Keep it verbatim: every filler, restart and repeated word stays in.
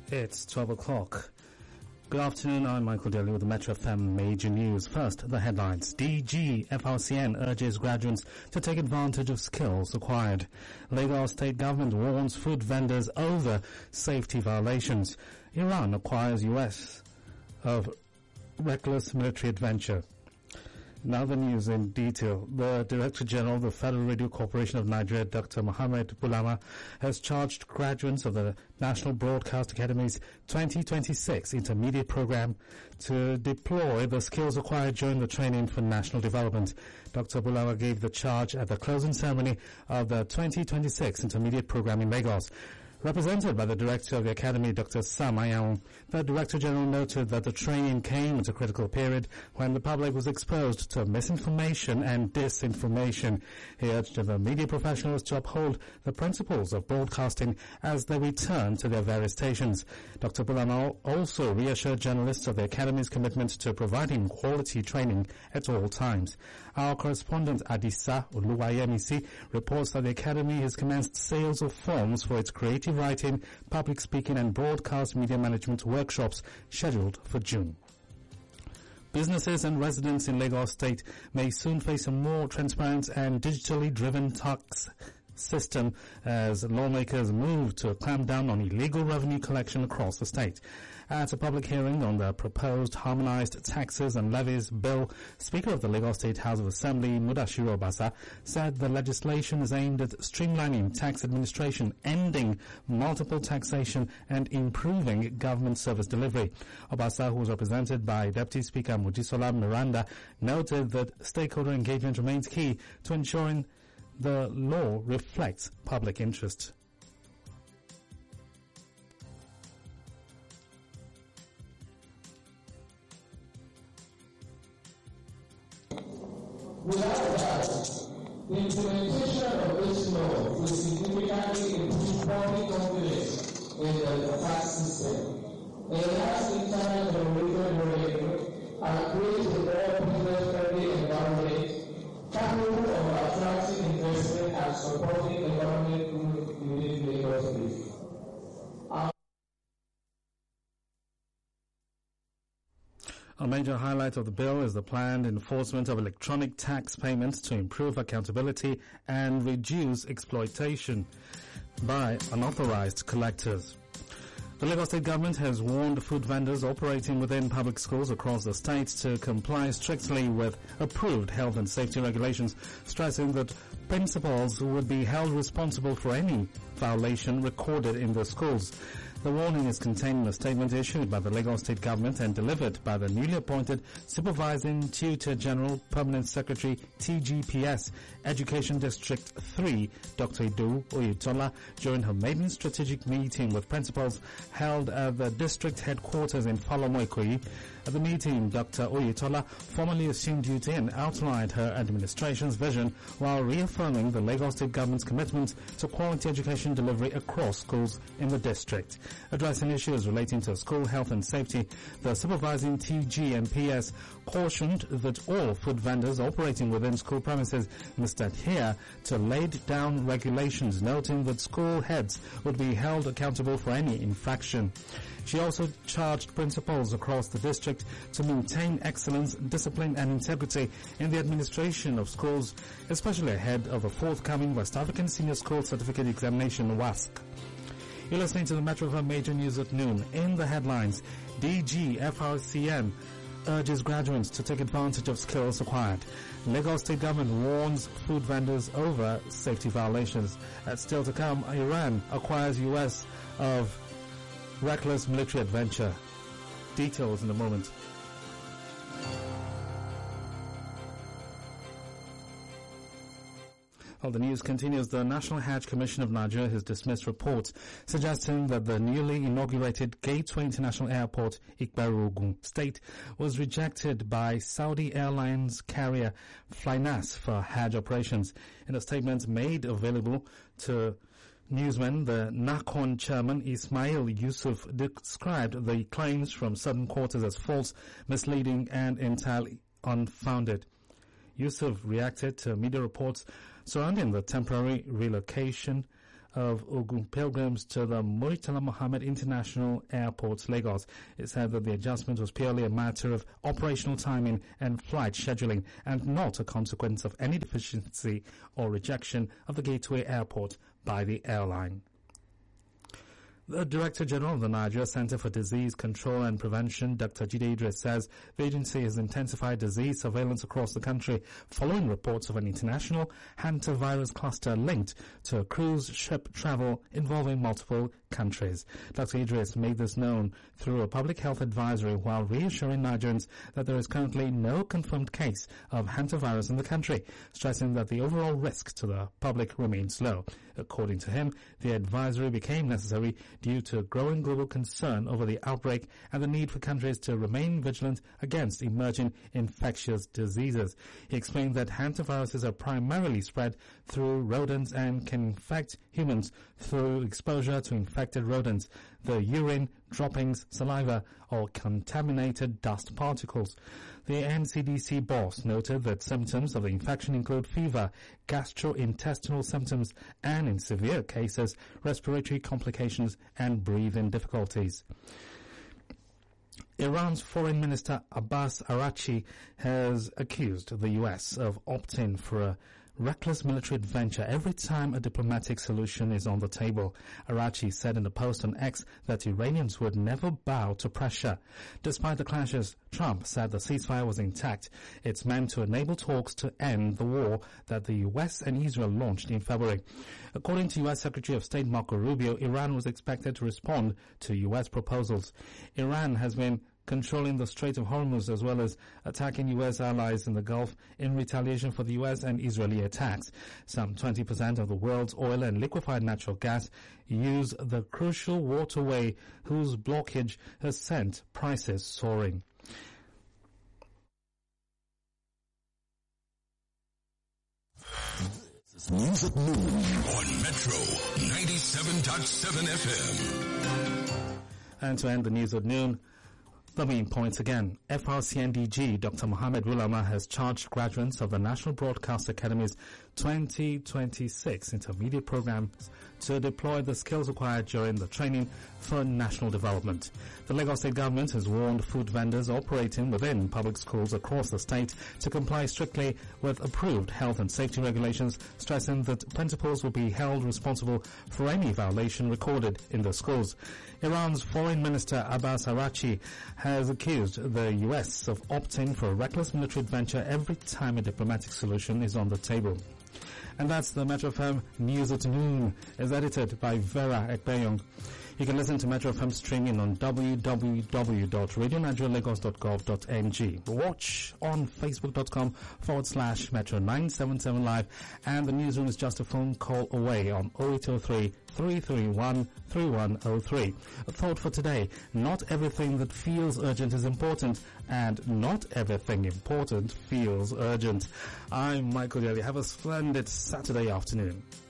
It's twelve o'clock. Good afternoon, I'm Michael Daly with the Metro F M Major News. First, the headlines. D G F R C N urges graduates to take advantage of skills acquired. Lagos State Government warns food vendors over safety violations. Iran acquires U S of reckless military adventure. Now the news in detail. The Director General of the Federal Radio Corporation of Nigeria, Doctor Mohammed Bulama, has charged graduates of the National Broadcast Academy's twenty twenty-six intermediate program to deploy the skills acquired during the training for national development. Doctor Bulama gave the charge at the closing ceremony of the twenty twenty-six intermediate program in Lagos. Represented by the Director of the Academy, Doctor Sam Ayaun, the Director General noted that the training came at a critical period when the public was exposed to misinformation and disinformation. He urged the media professionals to uphold the principles of broadcasting as they return to their various stations. Doctor Bulama also reassured journalists of the Academy's commitment to providing quality training at all times. Our correspondent Adisa Oluwayemisi reports that the Academy has commenced sales of forms for its creative writing, public speaking and broadcast media management workshops scheduled for June. Businesses and residents in Lagos State may soon face a more transparent and digitally driven tax system as lawmakers move to clamp down on illegal revenue collection across the state. At a public hearing on the proposed harmonized taxes and levies bill, Speaker of the Lagos State House of Assembly, Mudashiru Obasa, said the legislation is aimed at streamlining tax administration, ending multiple taxation and improving government service delivery. Obasa, who was represented by Deputy Speaker Mojisola Miranda, noted that stakeholder engagement remains key to ensuring the law reflects public interest. Without that, the implementation of this law will significantly improve public confidence in the tax system, enhance internal generated revenue, and create a more business-friendly environment capable of attracting investment and supporting economic growth within Lagos State. A major highlight of the bill is the planned enforcement of electronic tax payments to improve accountability and reduce exploitation by unauthorized collectors. The Lagos State Government has warned food vendors operating within public schools across the state to comply strictly with approved health and safety regulations, stressing that principals would be held responsible for any violation recorded in the schools. The warning is contained in a statement issued by the Lagos State Government and delivered by the newly appointed Supervising Tutor General Permanent Secretary T G P S Education District three, Doctor Idu Oyetola, during her maiden strategic meeting with principals held at the district headquarters in Falomo, Ikoyi. At the meeting, Doctor Oyetola formally assumed duty and outlined her administration's vision while reaffirming the Lagos State Government's commitment to quality education delivery across schools in the district. Addressing issues relating to school health and safety, the supervising T G and P S cautioned that all food vendors operating within school premises must adhere to laid down regulations, noting that school heads would be held accountable for any infraction. She also charged principals across the district to maintain excellence, discipline and integrity in the administration of schools, especially ahead of a forthcoming West African Senior School Certificate Examination, WASC. You're listening to the Metro F M Major News at noon. In the headlines, D G F R C N urges graduates to take advantage of skills acquired. Lagos State Government warns food vendors over safety violations. At still to come, Iran acquires U S of reckless military adventure. Details in a moment. Well, the news continues. The National Hajj Commission of Nigeria has dismissed reports suggesting that the newly inaugurated Gateway International Airport, Ikperu, Ogun State, was rejected by Saudi Airlines carrier Flynas for Hajj operations. In a statement made available to newsmen, the NACON chairman Ismail Yusuf described the claims from certain quarters as false, misleading, and entirely unfounded. Yusuf reacted to media reports surrounding the temporary relocation of Ogun pilgrims to the Muritala Mohammed International Airport, Lagos. It said that the adjustment was purely a matter of operational timing and flight scheduling and not a consequence of any deficiency or rejection of the Gateway Airport by the airline. The Director General of the Nigeria Center for Disease Control and Prevention, Doctor Jide Idris, says the agency has intensified disease surveillance across the country following reports of an international hantavirus cluster linked to a cruise ship travel involving multiple countries. Doctor Idris made this known through a public health advisory while reassuring Nigerians that there is currently no confirmed case of hantavirus in the country, stressing that the overall risk to the public remains low. According to him, the advisory became necessary due to growing global concern over the outbreak and the need for countries to remain vigilant against emerging infectious diseases. He explained that hantaviruses are primarily spread through rodents and can infect humans through exposure to infected rodents, the urine, droppings, saliva, or contaminated dust particles. The N C D C boss noted that symptoms of the infection include fever, gastrointestinal symptoms, and in severe cases, respiratory complications and breathing difficulties. Iran's Foreign Minister Abbas Araghchi has accused the U S of opting for a reckless military adventure every time a diplomatic solution is on the table. Araghchi said in a post on X that Iranians would never bow to pressure. Despite the clashes, Trump said the ceasefire was intact. It's meant to enable talks to end the war that the U S and Israel launched in February. According to U S Secretary of State Marco Rubio, Iran was expected to respond to U S proposals. Iran has been controlling the Strait of Hormuz as well as attacking U S allies in the Gulf in retaliation for the U S and Israeli attacks. Some twenty percent of the world's oil and liquefied natural gas use the crucial waterway whose blockage has sent prices soaring. News at noon on Metro ninety-seven point seven F M. And to end the news at noon, the main points again. F R C N D G Doctor Mohammed Wulama has charged graduates of the National Broadcast Academy's twenty twenty-six intermediate programs to deploy the skills acquired during the training for national development. The Lagos State government has warned food vendors operating within public schools across the state to comply strictly with approved health and safety regulations, stressing that principals will be held responsible for any violation recorded in the schools. Iran's Foreign Minister Abbas Araghchi has accused the U S of opting for a reckless military adventure every time a diplomatic solution is on the table. And that's the Metro F M News at Noon, is edited by Vera Ekpeyong. You can listen to Metro F M streaming on w w w dot radio nigeria lagos dot gov dot n g. Watch on facebook.com forward slash Metro nine seven seven Live. And the newsroom is just a phone call away on oh eight oh three, three three one, three one oh three. A thought for today: not everything that feels urgent is important, and not everything important feels urgent. I'm Michael Daly. Have a splendid Saturday afternoon.